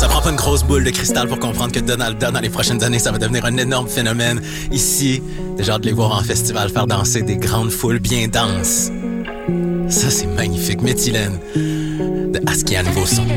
Ça prend pas une grosse boule de cristal pour comprendre que Donalda, dans les prochaines années, ça va devenir un énorme phénomène. Ici, j'ai hâte de les voir en festival faire danser des grandes foules bien denses. Ça, c'est magnifique. Méthylène de À ce qui est à nouveau son.